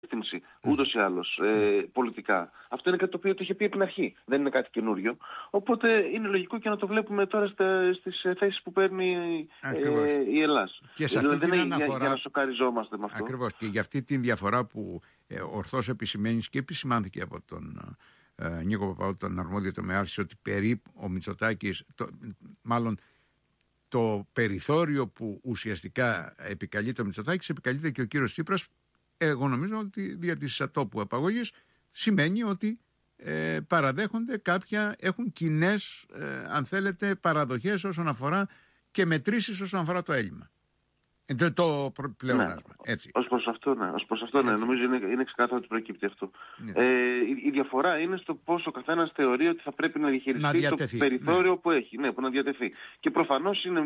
ούτως ή άλλως πολιτικά. Αυτό είναι κάτι το οποίο το είχε πει από την αρχή. Δεν είναι κάτι καινούριο. Οπότε είναι λογικό και να το βλέπουμε τώρα στις θέσεις που παίρνει η Ελλάς. Και σε αυτή την αναφορά, για να σοκαριζόμαστε με αυτό. Ακριβώς. Και για αυτή την διαφορά που ορθώς επισημαίνεις και επισημάνθηκε από τον Νίκο Παπαού, τον αρμόδιο τομεάρχη, ότι περίπου ο Μητσοτάκης, μάλλον το περιθώριο που ουσιαστικά επικαλείται ο Μητσοτάκης, επικαλείται και ο κύριος Τσίπρας. Εγώ νομίζω ότι δια της ατόπου απαγωγής σημαίνει ότι παραδέχονται κάποια, έχουν κοινές, αν θέλετε, παραδοχές όσον αφορά και μετρήσεις όσον αφορά το έλλειμμα. Το πλεονάσμα. Έτσι. Ως προς αυτό, ναι. Νομίζω είναι ξεκάθαρο ότι προκύπτει αυτό. Ναι. Η διαφορά είναι στο πώς ο καθένας θεωρεί ότι θα πρέπει να διαχειριστεί το περιθώριο που έχει. Ναι, που να διατεθεί. Και προφανώς είναι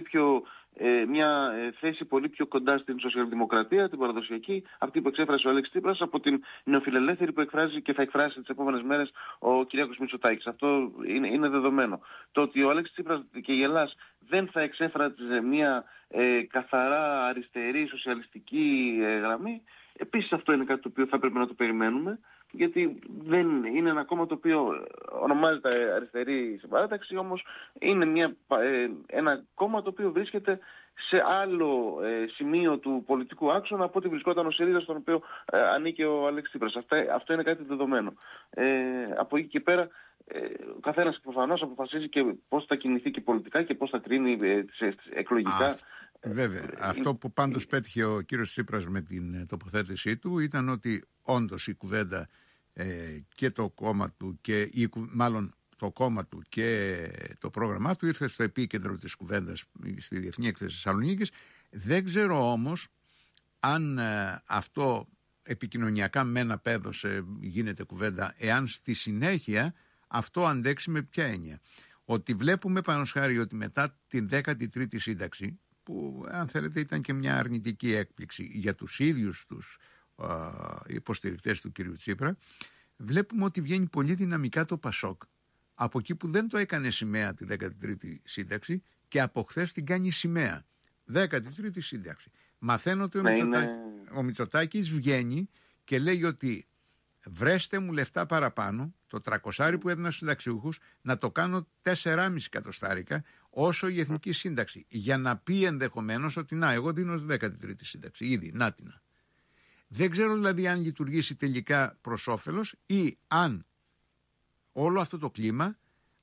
μια θέση πολύ πιο κοντά στην σοσιαλδημοκρατία, την παραδοσιακή, αυτή που εξέφρασε ο Αλέξης Τσίπρας, από την νεοφιλελεύθερη που εκφράζει και θα εκφράσει τις επόμενες μέρες ο Κυριάκος Μητσοτάκης. Αυτό είναι δεδομένο. Το ότι ο Αλέξης Τσίπρας και η Ελλάς δεν θα εξέφραζε μια καθαρά αριστερή σοσιαλιστική γραμμή, επίσης αυτό είναι κάτι το οποίο θα πρέπει να το περιμένουμε, γιατί δεν είναι ένα κόμμα το οποίο ονομάζεται αριστερή συμπαράταξη, όμως είναι ένα κόμμα το οποίο βρίσκεται σε άλλο σημείο του πολιτικού άξονα από ό,τι βρισκόταν ο ΣΥΡΙΖΑ, στον οποίο ανήκε ο Αλέξης Τσίπρας. Αυτό είναι κάτι δεδομένο. Από εκεί και πέρα ο καθένας προφανώς αποφασίζει και πώς θα κινηθεί και πολιτικά και πώς θα κρίνει εκλογικά. Βέβαια. Αυτό που πάντως πέτυχε ο κύριος Τσίπρας με την τοποθέτησή του ήταν ότι όντως η κουβέντα και το κόμμα του μάλλον το κόμμα του και το πρόγραμμά του ήρθε στο επίκεντρο της κουβέντας στη Διεθνή Έκθεση Θεσσαλονίκης. Δεν ξέρω όμως αν αυτό επικοινωνιακά με ένα πέδωσε, γίνεται κουβέντα, εάν στη συνέχεια αυτό αντέξει με ποια έννοια. Ότι βλέπουμε πάνω χάρη ότι μετά την 13η σύνταξη, που αν θέλετε ήταν και μια αρνητική έκπληξη για τους ίδιους τους υποστηρικτές του κυρίου Τσίπρα, βλέπουμε ότι βγαίνει πολύ δυναμικά το Πασόκ από εκεί που δεν το έκανε σημαία τη 13η σύνταξη και από χθες την κάνει σημαία. 13η σύνταξη. Μαθαίνω ότι ο Μητσοτάκης βγαίνει και λέει ότι βρέστε μου λεφτά παραπάνω, το 300 που έδινα στους συνταξιούχους, να το κάνω 4,5 εκατοστάρικα όσο η εθνική σύνταξη. Για να πει ενδεχομένως ότι να, εγώ δίνω 13η σύνταξη, ήδη, νάτινα. Δεν ξέρω δηλαδή αν λειτουργήσει τελικά προς όφελος ή αν όλο αυτό το κλίμα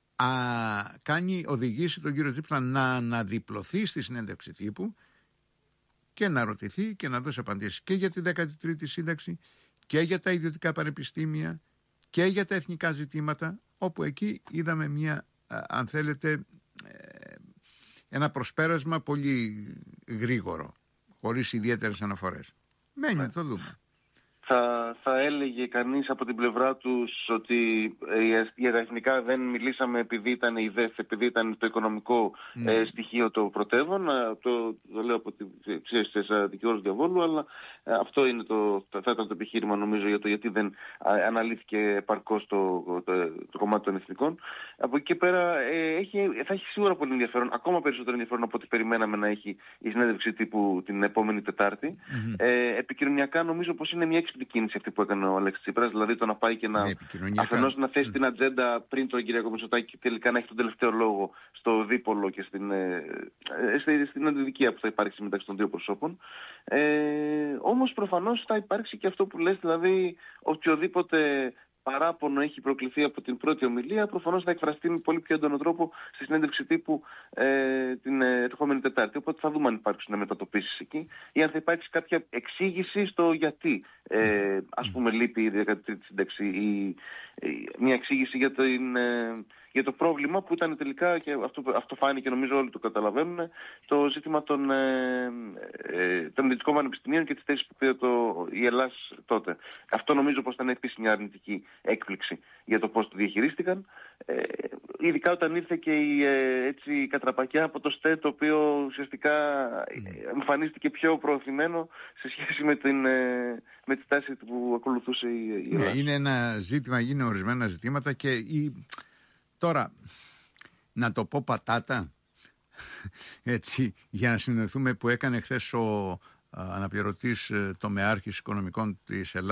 οδηγήσει τον κύριο Τσίπρα να αναδιπλωθεί στη συνέντευξη τύπου και να ρωτηθεί και να δώσει απαντήσεις και για την 13η σύνταξη και για τα ιδιωτικά πανεπιστήμια και για τα εθνικά ζητήματα, όπου εκεί είδαμε αν θέλετε, ένα προσπέρασμα πολύ γρήγορο, χωρίς ιδιαίτερες αναφορές. Μένει, το δούμε. Θα έλεγε κανείς από την πλευρά τους ότι για τα εθνικά δεν μιλήσαμε επειδή ήταν η ΔΕΘ, επειδή ήταν το οικονομικό στοιχείο το πρωτεύον. Το λέω από τη δικηγόρος Διαβόλου, αλλά αυτό είναι θα ήταν το επιχείρημα νομίζω για το γιατί δεν αναλύθηκε επαρκώς το κομμάτι των εθνικών. Από εκεί και πέρα θα έχει σίγουρα πολύ ενδιαφέρον, ακόμα περισσότερο ενδιαφέρον από ό,τι περιμέναμε να έχει η συνέντευξη τύπου την επόμενη Τετάρτη. Επικοινωνιακά νομίζω πως είναι μια έξυπνη κίνηση αυτή που έκανε ο Αλέξης Τσίπρας, δηλαδή το να πάει και αφενός να θέσει την ατζέντα πριν τον Κυριάκο Μητσοτάκη και τελικά να έχει τον τελευταίο λόγο στο δίπολο και στην αντιδικία που θα υπάρξει μεταξύ των δύο προσώπων. Όμως προφανώς θα υπάρξει και αυτό που λες, δηλαδή οποιοδήποτε παράπονο έχει προκληθεί από την πρώτη ομιλία, προφανώς θα εκφραστεί με πολύ πιο έντονο τρόπο στη συνέντευξη τύπου την ερχόμενη Τετάρτη. Οπότε θα δούμε αν υπάρξουν μετατοπίσεις εκεί ή αν θα υπάρξει κάποια εξήγηση στο γιατί ας πούμε λείπει η 13η σύνταξη ή μια εξήγηση για το πρόβλημα που ήταν τελικά, και αυτό φάνηκε, νομίζω όλοι το καταλαβαίνουν, το ζήτημα των ιδιωτικών πανεπιστημίων και τις θέσεις που πήρε η Ελλάς τότε. Αυτό νομίζω πως ήταν επίσης μια αρνητική έκπληξη για το πώς το διαχειρίστηκαν. Ειδικά όταν ήρθε και η κατραπακιά από το ΣΤΕ, το οποίο ουσιαστικά εμφανίστηκε πιο προωθημένο σε σχέση με τη τάση που ακολουθούσε η Ελλάδα. Είναι ένα ζήτημα, είναι ορισμένα ζητήματα και τώρα να το πω πατάτα έτσι, για να συνδεθούμε, που έκανε χθες ο αναπληρωτής τομεάρχης οικονομικών της Ελλάδας